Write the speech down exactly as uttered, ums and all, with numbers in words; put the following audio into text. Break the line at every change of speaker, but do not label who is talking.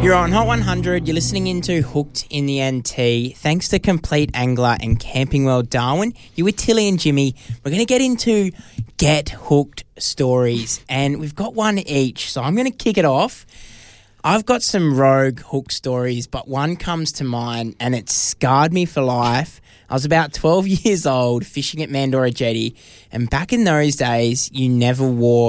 You're on Hot one hundred. You're listening into Hooked in the N T. Thanks to Complete Angler and Camping World Darwin. You with Tilly and Jimmy. We're going to get into Get Hooked stories, and we've got one each. So I'm going to kick it off. I've got some rogue hook stories, but one comes to mind, and it scarred me for life. I was about twelve years old, fishing at Mandorra Jetty, and back in those days, you never wore